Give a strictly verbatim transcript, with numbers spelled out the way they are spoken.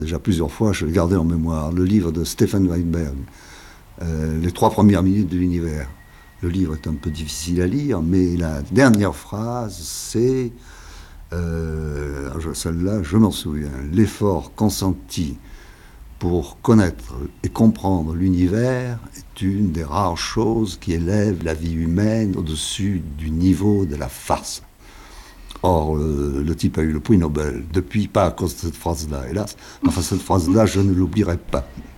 Déjà plusieurs fois, je l'ai gardé en mémoire, le livre de Stefan Weinberg, euh, Les trois premières minutes de l'univers. Le livre est un peu difficile à lire, mais la dernière phrase, c'est, euh, celle-là, je m'en souviens, l'effort consenti pour connaître et comprendre l'univers est une des rares choses qui élève la vie humaine au-dessus du niveau de la farce. Or, euh, le type a eu le prix Nobel. Depuis, pas à cause de cette phrase-là, hélas. Enfin, cette phrase-là, je ne l'oublierai pas.